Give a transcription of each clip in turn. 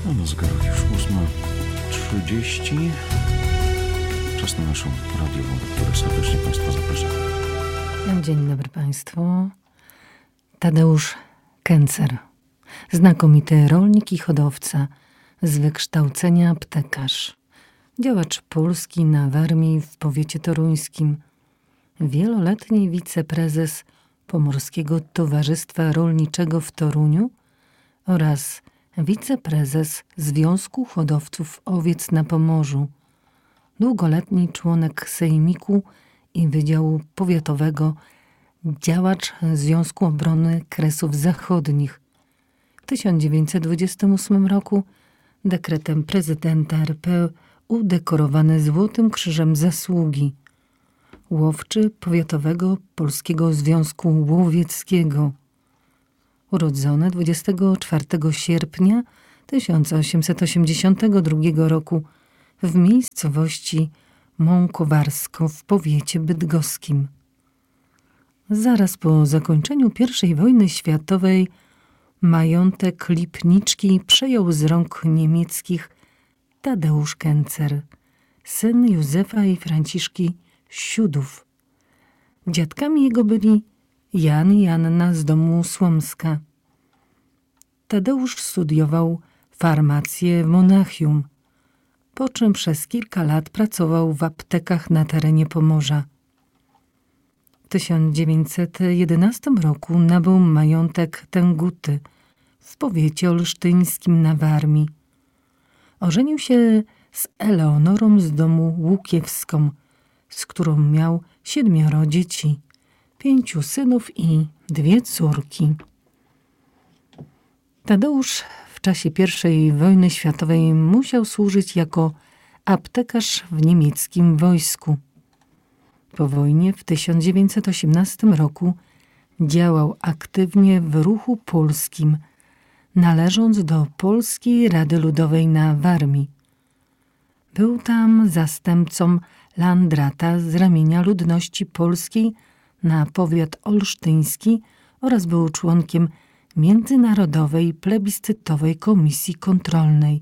A na zegarach już 8:30. Czas na naszą radiową lekturę. Serdecznie Państwa zapraszam. Dzień dobry Państwu. Tadeusz Kęcer. Znakomity rolnik i hodowca, z wykształcenia aptekarz. Działacz polski na Warmii w powiecie toruńskim. Wieloletni wiceprezes Pomorskiego Towarzystwa Rolniczego w Toruniu oraz wiceprezes Związku Hodowców Owiec na Pomorzu. Długoletni członek Sejmiku i Wydziału Powiatowego, działacz Związku Obrony Kresów Zachodnich. W 1928 roku dekretem prezydenta RP udekorowany Złotym Krzyżem Zasługi. Łowczy Powiatowego Polskiego Związku Łowieckiego. Urodzony 24 sierpnia 1882 roku w miejscowości Mąkowarsko w powiecie bydgoskim. Zaraz po zakończeniu I wojny światowej majątek Lipniczki przejął z rąk niemieckich Tadeusz Kęcer, syn Józefa i Franciszki Siudów. Dziadkami jego byli Jan i Anna z domu Słomska. Tadeusz studiował farmację w Monachium, po czym przez kilka lat pracował w aptekach na terenie Pomorza. W 1911 roku nabył majątek Tęguty w powiecie olsztyńskim na Warmii. Ożenił się z Eleonorą z domu Łukiewską, z którą miał 7 dzieci, 5 synów i 2 córki. Tadeusz w czasie I wojny światowej musiał służyć jako aptekarz w niemieckim wojsku. Po wojnie w 1918 roku działał aktywnie w ruchu polskim, należąc do Polskiej Rady Ludowej na Warmii. Był tam zastępcą landrata z ramienia ludności polskiej na powiat olsztyński oraz był członkiem Międzynarodowej Plebiscytowej Komisji Kontrolnej.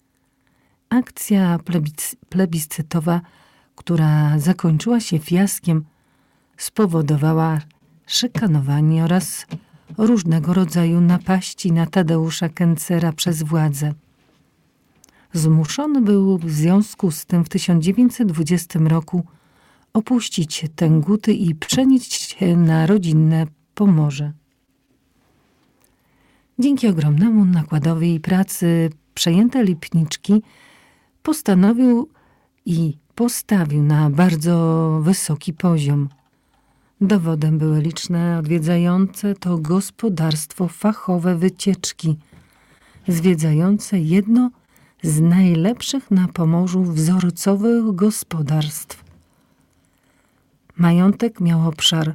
Akcja plebiscytowa, która zakończyła się fiaskiem, spowodowała szykanowanie oraz różnego rodzaju napaści na Tadeusza Kęcera przez władze. Zmuszony był w związku z tym w 1920 roku opuścić Tęguty i przenieść się na rodzinne Pomorze. Dzięki ogromnemu nakładowi pracy przejęte Lipniczki postanowił i postawił na bardzo wysoki poziom. Dowodem były liczne odwiedzające to gospodarstwo fachowe wycieczki, zwiedzające jedno z najlepszych na Pomorzu wzorcowych gospodarstw. Majątek miał obszar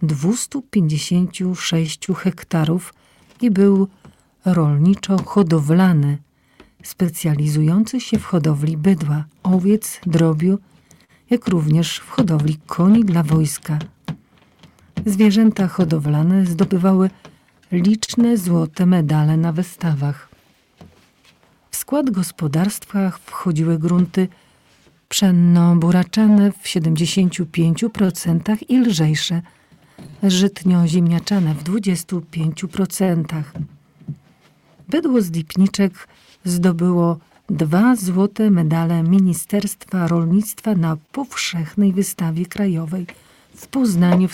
256 hektarów i był rolniczo-hodowlany, specjalizujący się w hodowli bydła, owiec, drobiu, jak również w hodowli koni dla wojska. Zwierzęta hodowlane zdobywały liczne złote medale na wystawach. W skład gospodarstwa wchodziły grunty pszenno-buraczane w 75% i lżejsze, żytnio-ziemniaczane w 25%. Bydło z Lipniczek zdobyło 2 złote medale Ministerstwa Rolnictwa na powszechnej wystawie krajowej w Poznaniu w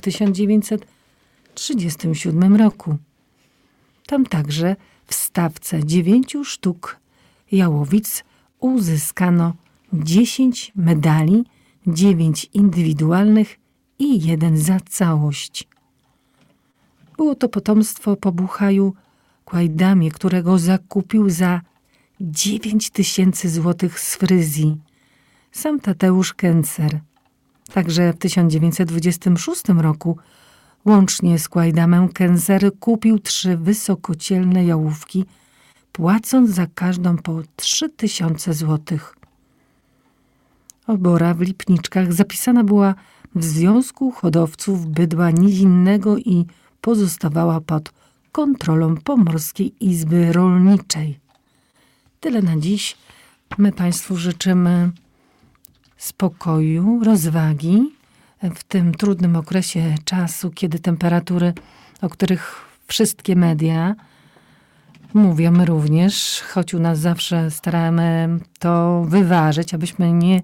1937 roku. Tam także w stawce 9 sztuk jałowic uzyskano 10 medali, 9 indywidualnych i 1 za całość. Było to potomstwo po Buchaju Kłajdamie, którego zakupił za 9 000 złotych z Fryzji sam Tadeusz Kęcer. Także w 1926 roku łącznie z Kłajdamem Kęcer kupił 3 wysokocielne jałówki, płacąc za każdą po 3000 złotych. Obora w Lipniczkach zapisana była w Związku Hodowców Bydła Nizinnego i pozostawała pod kontrolą Pomorskiej Izby Rolniczej. Tyle na dziś. My Państwu życzymy spokoju, rozwagi w tym trudnym okresie czasu, kiedy temperatury, o których wszystkie media mówią, my również, choć u nas zawsze staramy to wyważyć, abyśmy nie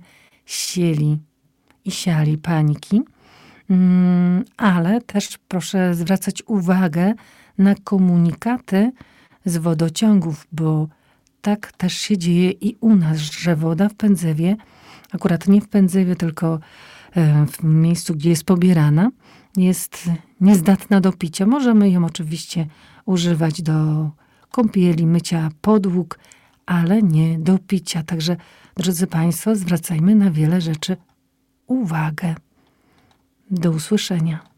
siali paniki, ale też proszę zwracać uwagę na komunikaty z wodociągów, bo tak też się dzieje i u nas, że woda w Pędzewie, akurat nie w Pędzewie, tylko w miejscu, gdzie jest pobierana, jest niezdatna do picia. Możemy ją oczywiście używać do kąpieli, mycia podłóg, ale nie do picia. Także, drodzy Państwo, zwracajmy na wiele rzeczy uwagę. Do usłyszenia.